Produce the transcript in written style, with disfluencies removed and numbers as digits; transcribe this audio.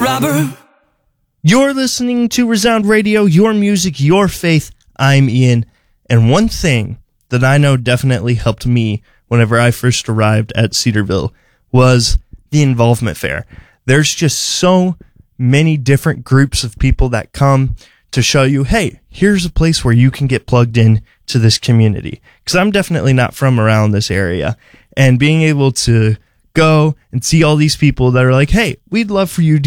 robber. You're listening to Resound Radio, your music, your faith. I'm Ian, and one thing that I know definitely helped me whenever I first arrived at Cedarville was the involvement fair. There's just so many different groups of people that come to show you, hey, here's a place where you can get plugged in to this community. Because I'm definitely not from around this area, and being able to go and see all these people that are like, hey, we'd love for you to